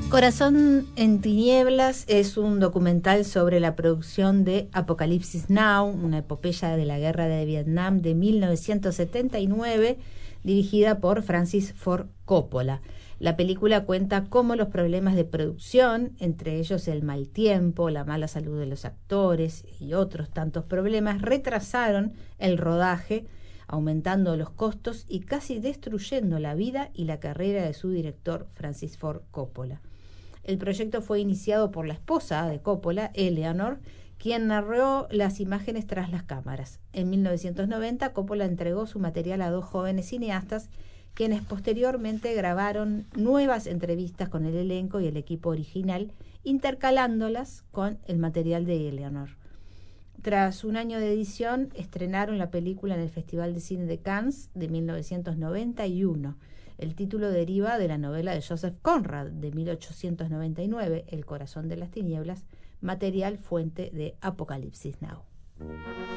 Corazón en tinieblas es un documental sobre la producción de Apocalipsis Now, una epopeya de la guerra de Vietnam de 1979, dirigida por Francis Ford Coppola. La película cuenta cómo los problemas de producción, entre ellos el mal tiempo, la mala salud de los actores y otros tantos problemas, retrasaron el rodaje, aumentando los costos y casi destruyendo la vida y la carrera de su director Francis Ford Coppola. El proyecto fue iniciado por la esposa de Coppola, Eleanor, quien narró las imágenes tras las cámaras. En 1990, Coppola entregó su material a dos jóvenes cineastas, quienes posteriormente grabaron nuevas entrevistas con el elenco y el equipo original, intercalándolas con el material de Eleanor. Tras un año de edición, estrenaron la película en el Festival de Cine de Cannes de 1991. El título deriva de la novela de Joseph Conrad de 1899, El corazón de las tinieblas, material fuente de Apocalipsis Now.